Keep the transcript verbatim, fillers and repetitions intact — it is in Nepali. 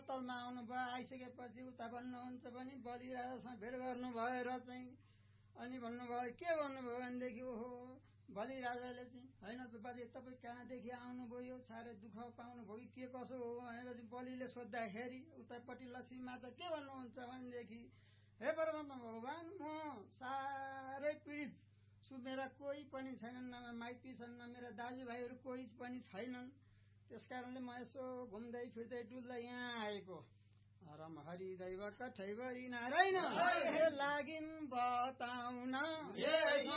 रत्तलमा आउनुभयो। आइसकेपछि उता भन्नुहुन्छ भने बलि राजासँग भेट गर्नु भएर चाहिँ अनि भन्नुभयो के भन्नुभयो भनेदेखि ओहो बलि राजाले चाहिँ होइन त बाजे तपाईँ कहाँदेखि आउनुभयो साह्रै दुःख पाउनुभयो कि के कसो हो भनेर चाहिँ बलिले सोद्धाखेरि उतापट्टि लक्ष्मी माता के भन्नुहुन्छ भनेदेखि हे परमात्मा भगवान म साह्रै पीडित छु। मेरा कोही पनि छैनन्, न माइती छन्, न मेरा दाजुभाइहरू कोही पनि छैनन्। त्यस कारणले म यसो घुम्दै फिर्दै डुल्दै यहाँ आएको। हरम हरि दैव कठैवरी नारायण लागिन् बताउन